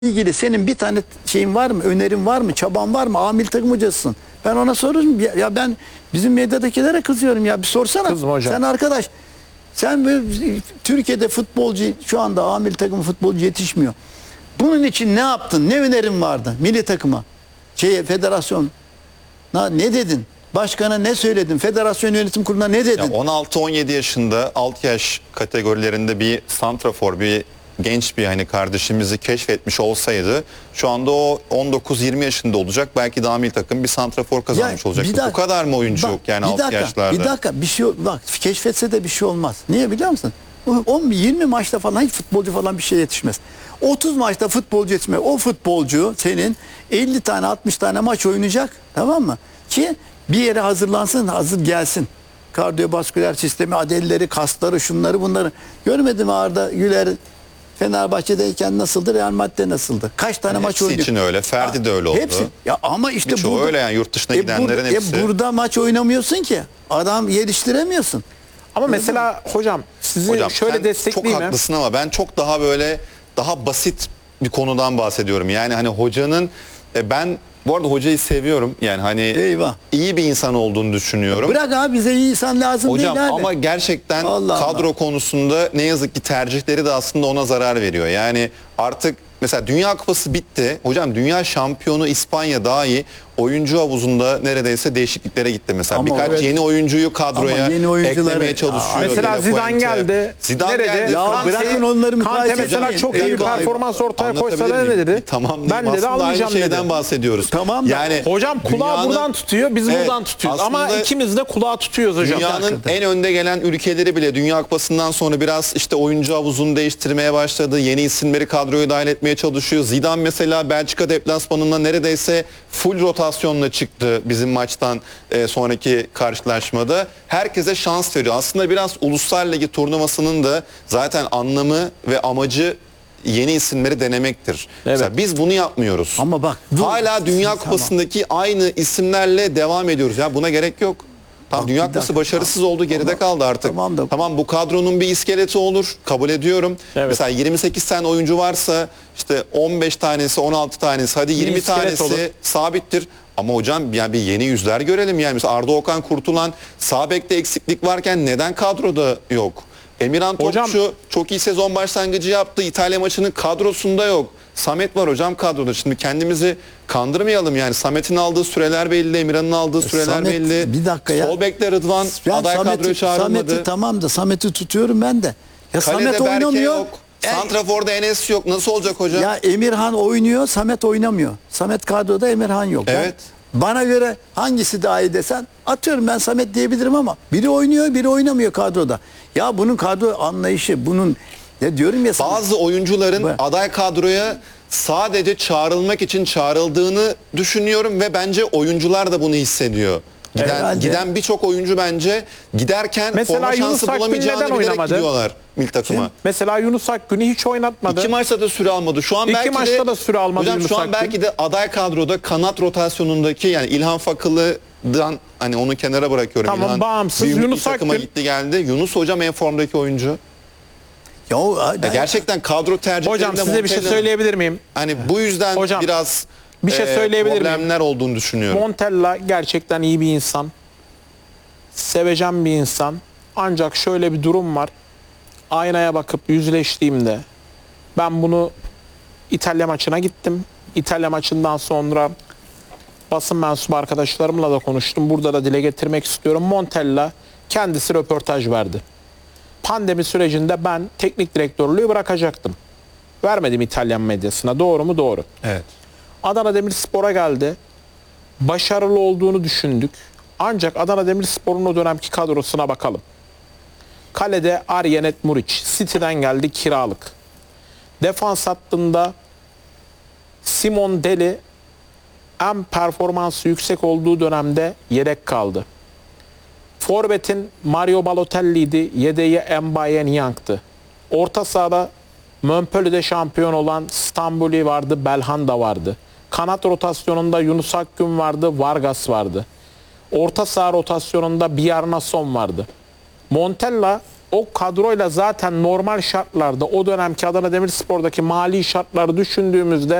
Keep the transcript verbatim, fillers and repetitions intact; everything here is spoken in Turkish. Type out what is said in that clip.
ilgili senin bir tane şeyin var mı? Önerin var mı? Çaban var mı? Amil takım hocasısın. Ben ona soruyorum. Ya, ya ben bizim medyadakilere kızıyorum ya. Bir sorsana. Kızma hocam. Sen arkadaş. Sen böyle, Türkiye'de futbolcu şu anda amil takım futbolcu yetişmiyor. Bunun için ne yaptın? Ne önerin vardı milli takıma? Şeye, federasyon. Na, ne dedin? Başkana ne söyledin? Federasyon yönetim kuruluna ne dedin? on altı on yedi yaşında alt yaş kategorilerinde bir santrafor, bir genç bir hani kardeşimizi keşfetmiş olsaydı şu anda o on dokuz yirmi yaşında olacak. Belki daha milli takım bir santrafor kazanmış olacak. Bu kadar mı oyuncu bak, yok yani bir altı dakika, yaşlarda? Bir dakika bir şey bak keşfetse de bir şey olmaz. Niye biliyor musun? on yirmi maçta falan hiç futbolcu falan bir şey yetişmez. otuz maçta futbolcu yetişmez. O futbolcu senin elli tane altmış tane maç oynayacak, tamam mı? Ki bir yere hazırlansın, hazır gelsin. Kardiyovasküler sistemi, adelleri, kasları, şunları bunları. Görmedin mi Arda Güler Fenerbahçe'deyken nasıldı, Real Madrid'de nasıldı? Kaç tane Yani maç hepsi oynuyor? için öyle. Ferdi de öyle oldu. Hepsi. Ya ama işte Birçoğu burada, öyle yani yurt dışına e gidenlerin burada, hepsi. E burada maç oynamıyorsun ki. Adam geliştiremiyorsun. Ama mesela hocam sizi Hocam şöyle sen destekleyeyim çok mi? haklısın ama ben çok daha böyle daha basit bir konudan bahsediyorum. Yani hani hocanın e, ben bu arada hocayı seviyorum. Yani hani Eyvah. iyi bir insan olduğunu düşünüyorum. Bırak abi, bize iyi insan lazım Hocam değil abi. ama gerçekten Allah kadro Allah. konusunda ne yazık ki tercihleri de aslında ona zarar veriyor. Yani artık mesela Dünya Kupası bitti. Hocam dünya şampiyonu İspanya dahi oyuncu havuzunda neredeyse değişikliklere gitti mesela. Ama Birkaç evet. yeni oyuncuyu kadroya Ama yeni oyuncuları- eklemeye çalışıyor. Aa, Mesela De La Zidane Fuente. geldi. Zidane Nerede? geldi. Ya Fransa- bırakın onları Kante mukayese mesela etmeyin. çok iyi bir Eyvah, performans ortaya Anlatabilir koysa da miyim? ne dedi? Tamam diyeyim. Ben dedi Aslında aynı almayacağım şeyden dedi. bahsediyoruz. Tamam da- Yani Hocam kulağı dünyanın- buradan tutuyor, biz Evet, buradan tutuyoruz. Ama aslında- ikimiz de kulağı tutuyoruz hocam. Dünyanın Hakikaten. en önde gelen ülkeleri bile Dünya Kupası'ndan sonra biraz işte oyuncu havuzunu değiştirmeye başladı. Yeni isimleri kadroya dahil etmeye çalışıyor. Zidane mesela Belçika deplasmanında neredeyse full rotasyonla çıktı bizim maçtan e, sonraki karşılaşmada. Herkese şans veriyor. Aslında biraz Uluslar Ligi turnuvasının da zaten anlamı ve amacı yeni isimleri denemektir. Mesela biz bunu yapmıyoruz. Ama bak, dur. Hala Dünya Tamam. Kupası'ndaki aynı isimlerle devam ediyoruz. Ya buna gerek yok. Tam Bak, Dünya bir Kupası dakika. başarısız oldu, geride Tamam. kaldı artık. Tamam da- Tamam bu kadronun bir iskeleti olur, kabul ediyorum. Evet. Mesela yirmi sekiz tane oyuncu varsa işte on beş tanesi, on altı tanesi, hadi yirmi iskelet tanesi olur. sabittir. Ama hocam yani bir yeni yüzler görelim yani. Mesela Arda Okan Kurtulan sağ bekte eksiklik varken neden kadroda yok? Emirhan Hocam- Topçu çok iyi sezon başlangıcı yaptı. İtalya maçının kadrosunda yok. Samet var hocam kadroda. Şimdi kendimizi kandırmayalım yani. Samet'in aldığı süreler belli, Emirhan'ın aldığı süreler Samet, belli. bir dakika ya. Sol bekte Rıdvan Ben aday kadroya Samet'i, çağrılmadı. Samet'i tamam da Samet'i tutuyorum ben de. Ya Kalede Samet Berke oynamıyor. yok. E, Santrafor'da Enes yok. Nasıl olacak hocam? Ya Emirhan oynuyor, Samet oynamıyor. Samet kadroda, Emirhan yok. Ben- Evet. bana göre hangisi daha iyi desen atıyorum, ben Samet diyebilirim ama biri oynuyor, biri oynamıyor kadroda. Ya bunun kadro anlayışı, bunun ne diyorum ya sana. Bazı oyuncuların Bu- aday kadroya sadece çağrılmak için çağrıldığını düşünüyorum ve bence oyuncular da bunu hissediyor. Giden, Herhalde. giden birçok oyuncu bence giderken Mesela forma Yunus şansı Akgün bulamayacağını neden bilerek oynamadı? gidiyorlar milli takıma. Mesela Yunus Akgün'ü hiç oynatmadı. İki maçta da süre almadı. Şu an İki belki maçta de, da süre almadı hocam Yunus şu an Akgün. belki de aday kadroda kanat rotasyonundaki yani İlhan Fakılı'dan hani onu kenara bırakıyorum. Tamam, İlhan bağımsız. büyük bir Yunus takıma Akgün- gitti geldi. Yunus hocam en formdaki oyuncu. Ya, o- Ya gerçekten kadro tercihlerinde Hocam size bir şey Montella- söyleyebilir miyim? Hani bu yüzden Hocam, biraz bir şey e, söyleyebilir miyim? problemler olduğunu düşünüyorum. Montella gerçekten iyi bir insan. Sevecen bir insan. Ancak şöyle bir durum var. Aynaya bakıp yüzleştiğimde ben bunu İtalya maçına gittim. İtalya maçından sonra basın mensubu arkadaşlarımla da konuştum. Burada da dile getirmek istiyorum. Montella kendisi röportaj verdi. Pandemi sürecinde ben teknik direktörlüğü bırakacaktım. Vermedim İtalyan medyasına. Doğru mu? Doğru. Evet. Adana Demirspor'a geldi. Başarılı olduğunu düşündük. Ancak Adana Demirspor'un o dönemki kadrosuna bakalım. Kalede Arjenet Muriç. City'den geldi, kiralık. Defans hattında Simon Deli en performansı yüksek olduğu dönemde yedek kaldı. Forvet'in Mario Balotelli'ydi. Yedeği Mbaye Niang'tı. Orta sahada Montpellier'de şampiyon olan Stambuli vardı, Belhanda vardı. Kanat rotasyonunda Yunus Akgün vardı, Vargas vardı. Orta saha rotasyonunda Bjarnason vardı. Montella o kadroyla zaten normal şartlarda o dönemki Adana Demirspor'daki mali şartları düşündüğümüzde